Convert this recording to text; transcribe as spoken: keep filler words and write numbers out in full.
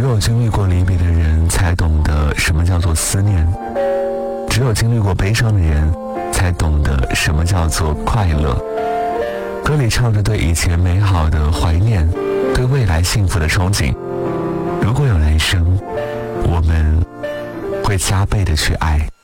有经历过离别的人才懂得什么叫做思念，只有经历过悲伤的人才懂得什么叫做快乐。歌里唱着对以前美好的怀念，对未来幸福的憧憬。如果有来生，我们会加倍的去爱。